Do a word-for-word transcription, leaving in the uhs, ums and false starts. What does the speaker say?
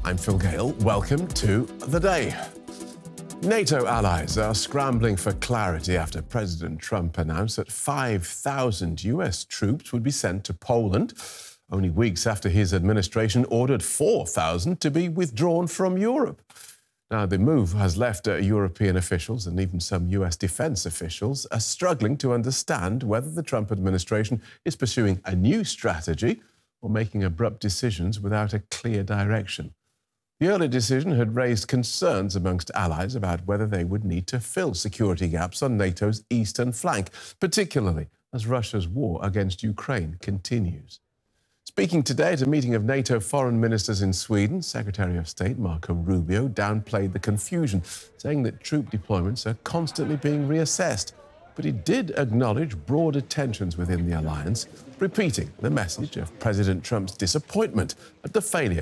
I'm Phil Gale. Welcome to The Day. NATO allies are scrambling for clarity after President Trump announced that five thousand U S troops would be sent to Poland, only weeks after his administration ordered four thousand to be withdrawn from Europe. Now, the move has left uh, European officials and even some U S defense officials are struggling to understand whether the Trump administration is pursuing a new strategy or making abrupt decisions without a clear direction. The earlier decision had raised concerns amongst allies about whether they would need to fill security gaps on NATO's eastern flank, particularly as Russia's war against Ukraine continues. Speaking today at a meeting of NATO foreign ministers in Sweden, Secretary of State Marco Rubio downplayed the confusion, saying that troop deployments are constantly being reassessed. But he did acknowledge broader tensions within the alliance, repeating the message of President Trump's disappointment at the failure